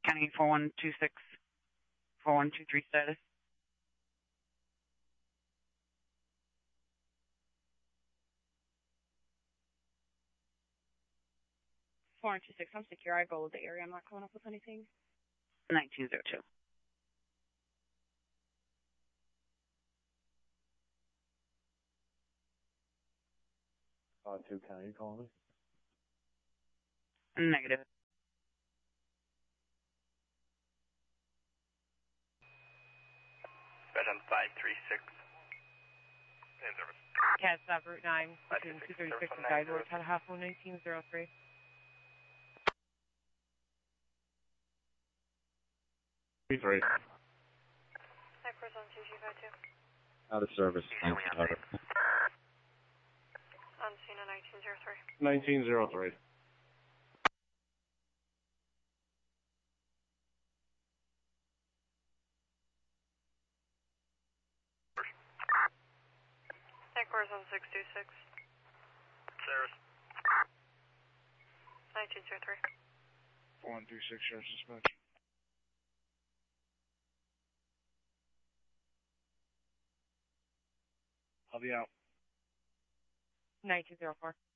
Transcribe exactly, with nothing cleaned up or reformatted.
County four one two six, four one two three status. four one two six, I'm secure. I go with the area. I'm not coming up with anything. nineteen oh two. Uh, two County, you calling me? Negative. Bedham five three six. Same service. Cat stop Route nine between two thirty-six and Guideward, Tallahassee nineteen oh three. Three three. Hi, Chris on two G five two. Out of service. Usually we have it. On scene at nineteen oh three. Nineteen oh three. Hi, Chris on six two six. Service. nineteen oh three. One two six, sheriff's dispatch. I'll be out. nineteen oh four.